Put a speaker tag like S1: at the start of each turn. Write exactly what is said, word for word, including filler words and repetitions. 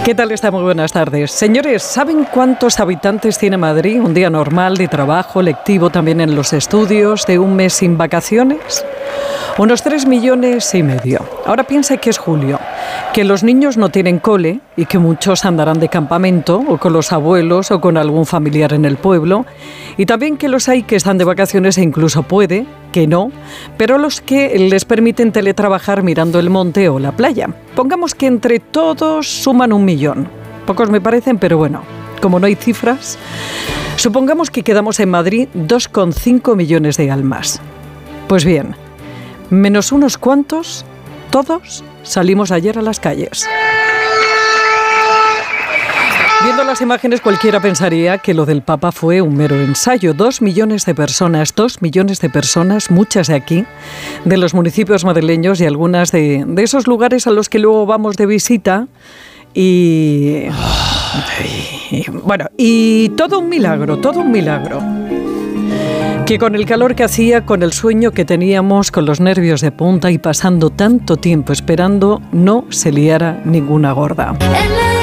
S1: ¿Qué tal está? Muy buenas tardes. Señores, ¿saben cuántos habitantes tiene Madrid? Un día normal de trabajo, lectivo también en los estudios, de un mes sin vacaciones. Unos tres millones y medio. Ahora piensa que es julio, que los niños no tienen cole y que muchos andarán de campamento o con los abuelos o con algún familiar en el pueblo. Y también que los hay que están de vacaciones e incluso puede que no, pero los que les permiten teletrabajar mirando el monte o la playa. Pongamos que entre todos suman un millón. Pocos me parecen, pero bueno, como no hay cifras, supongamos que quedamos en Madrid dos coma cinco millones de almas. Pues bien, menos unos cuantos, todos salimos ayer a las calles. Viendo las imágenes, cualquiera pensaría que lo del Papa fue un mero ensayo. Dos millones de personas, dos millones de personas, muchas de aquí, de los municipios madrileños y algunas de, de esos lugares a los que luego vamos de visita. Y, y bueno, y todo un milagro, todo un milagro. Que con el calor que hacía, con el sueño que teníamos, con los nervios de punta y pasando tanto tiempo esperando, no se liara ninguna gorda.